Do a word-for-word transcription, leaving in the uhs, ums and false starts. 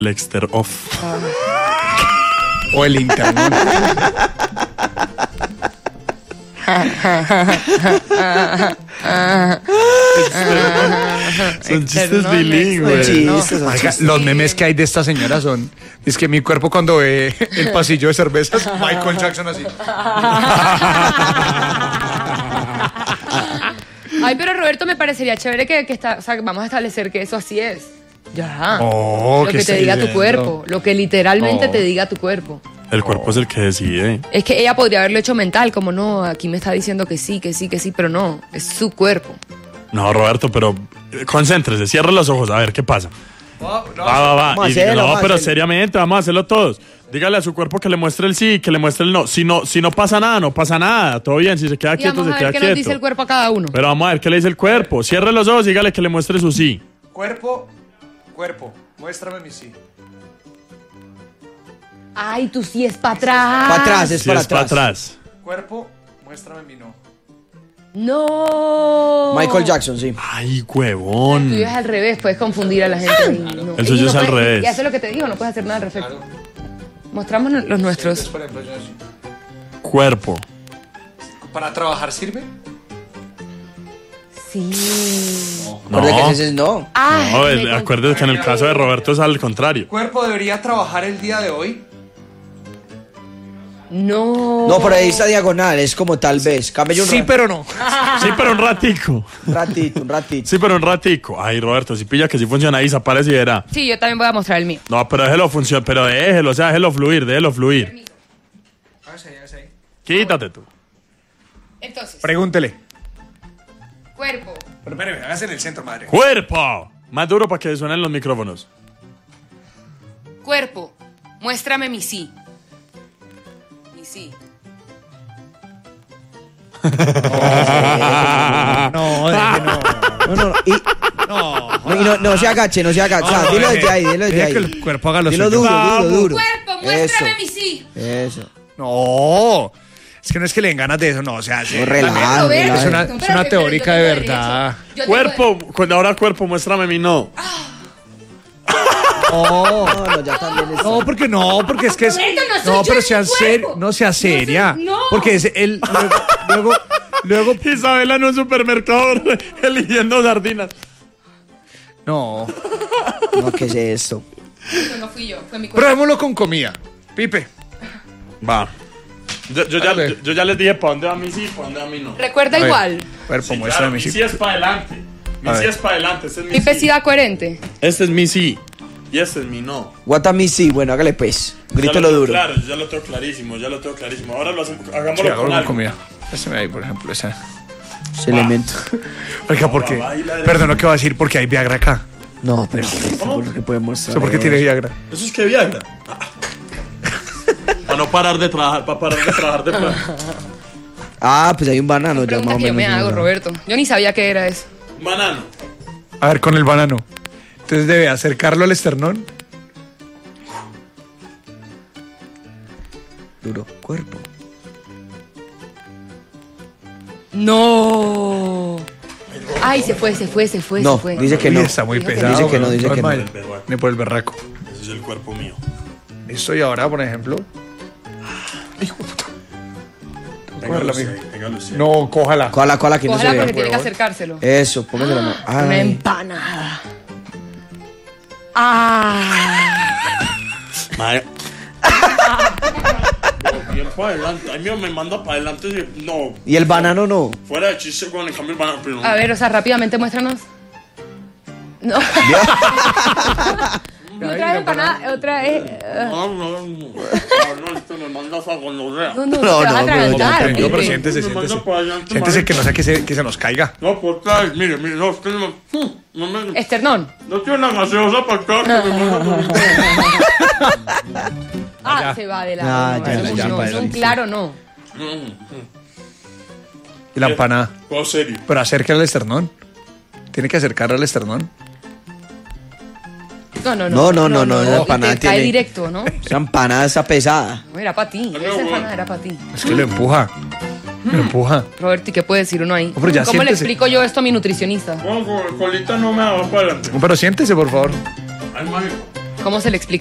El exter off. Ah. O el internet. Son chistes bilingües. Chistes, Oiga, los memes que hay de esta señora son... Es que mi cuerpo cuando ve el pasillo de cervezas, Michael Jackson así. Ay, pero Roberto, me parecería chévere que, que está, o sea, vamos a establecer que eso así es. Ya. Oh, lo que te diga tu cuerpo. Lo que literalmente oh. te diga tu cuerpo. El cuerpo oh. es el que decide. Es que ella podría haberlo hecho mental, como no, aquí me está diciendo que sí, que sí, que sí, pero no, es su cuerpo. No, Roberto, pero concéntrese, cierre los ojos, a ver qué pasa. No, no, va, va, va. Vamos a Y, hacerlo, no, vamos a pero hacerlo. seriamente, vamos a hacerlo todos. Dígale a su cuerpo que le muestre el sí, que le muestre el no. Si no, si no pasa nada, no pasa nada. Todo bien, si se queda Y quieto, vamos se a queda ver qué quieto. nos dice el cuerpo a cada uno. Pero vamos a ver qué le dice el cuerpo. Cierre los ojos y dígale que le muestre su sí. Cuerpo, cuerpo, muéstrame mi sí. Ay, tú sí es para atrás. Para atrás, es Si para es para atrás. atrás. Cuerpo, muéstrame mi no. No. Michael Jackson, sí. Ay, El huevón. tuyo es al revés, puedes confundir a la gente. Ahí, no. El suyo Y no es al puedes- revés. Y hace lo que te digo, no puedes hacer nada al respecto. Mostramos los nuestros. Por ejemplo, yo así. Cuerpo. ¿Para trabajar sirve? Sí. Recuerde No. que ese es no. Ay, No, me el- acuérdese que en el caso de Roberto es al contrario. ¿Cuerpo debería trabajar el día de hoy? No. No, por ahí está diagonal, es como tal vez. Cambia un Sí, ra- pero no. Sí, pero un ratico. un ratito, un ratito. Sí, pero un ratico. Ay, Roberto, si pilla que sí funciona ahí, desaparece y verá. Sí, yo también voy a mostrar el mío. No, pero déjelo funcionar, pero déjelo, o sea, déjelo fluir, déjelo fluir. Quítate tú. Entonces, Pregúntele. cuerpo. Pero espérame, hágase en el centro, madre. ¡Cuerpo! Más duro para que suenen los micrófonos. Cuerpo. Muéstrame mi sí. Mi sí. No, deje, no. No, no, no. Y, No. no, y no, no se agache, no se agache. No, dilo deje. desde ahí, dilo desde Deje ahí. que el cuerpo haga lo Dilo suyo. duro, duro, Vamos. duro. Cuerpo, muéstrame Eso. mi sí. Eso. No. Es que no es que le den ganas de eso, no, o sea, sí. No, relaja, Roberto, relaja. Es una, Pero es una yo teórica tengo de derecho. verdad. Yo tengo Cuerpo, cuando ahora cuerpo, muéstrame mi no. No. No, no, ya también está. No, porque no, porque es que es. Roberto, no soy No, yo pero en sea mi serio, cuerpo. no sea seria. No. Porque es él. Luego, luego, luego. Isabela en un supermercado eligiendo sardinas. No. No, ¿qué es esto? Eso no fui yo, fue mi cuerpo. Probémoslo con comida. Pipe. Va. Yo, yo, ya, Dale. yo, yo ya les dije para dónde va mi sí y para dónde va mi no. Recuerda A ver, igual. Cuerpo, Sí, muéstrame claro, mi mi sí. sí es para adelante. Mi A sí ver. es para adelante. Este es mi Pipe sí. sí da coherente. Este es mi sí. Y este es mi no. Guatami sí, bueno, hágale pues. Ya Grítelo lo tengo duro. Claro, yo ya lo tengo clarísimo, ya lo tengo clarísimo. Ahora lo hacemos, hagámoslo Sí, con hago con algo. comida. Ese ahí, por ejemplo, ese. Ese elemento. Oiga, ¿por qué? Perdón, lo que va a decir, porque hay Viagra acá. No, pero ¿por qué podemos mostrar? ¿Por qué tiene Viagra? Eso es que Viagra. Para no parar de trabajar, para parar de trabajar de plan. Ah, pues hay un banano ya Pregunta más o que yo menos. me hago, Roberto. Yo ni sabía qué era eso. Banano. A ver, con el banano. Entonces debe acercarlo al esternón. Duro. Cuerpo. No. Ay, se fue, se fue, se fue, No, se fue. dice que Uy, no. Está muy Dijo que pesado. Dice que no, weón. dice que no. vaya. Ni por el berraco. Ese es el cuerpo mío. Listo, y ahora, por ejemplo. Hijo de puta. Cógela, mijo. Téngalo usted. No, cójala. Cola, cola, que no se Ojalá porque vea. tiene que huevón. acercárselo. Eso, póngase la mano. Una Ay. empanada. Ah. Madre. Bien para adelante. Ay, mío, me manda para adelante. y- No. Y el banano no. Fuera de chiste, cuando en cambio el banano. Pero... A ver, o sea, rápidamente muéstranos. No. Y otra vez empanada, otra vez. eh, No, no, no. No, esto me manda a gonorrea. No, no, No, te vas a no, atragantar. Tranquilo, pero Pipe. siéntese, Me manda siéntese. para adelante, Siéntese madre. que no sea que se, que se nos caiga. No, por tal, mire, mire, no, usted no me. No, me, Esternón. no tiene una gaseosa para acá que me manda por Ah, ya. se va de Ah, la. ya, no, ya, no, para no, adelante. claro, no. Y la empanada. Todo serio. Pero acérquela al esternón. Tiene que acercarla al esternón. No, no, No, no, no, no, la y empanada te cae tiene- directo, ¿no? Esa empanada está pesada. No, era para ti. Esa empanada era para ti. Es que lo empuja. Lo empuja. Roberto, ¿y qué puede decir uno ahí? No, pero ya ¿Cómo le siéntese. explico yo esto a mi nutricionista? No, con colita no me hago para adelante. No, pero siéntese, por favor. Ay, madre. ¿Cómo se le explica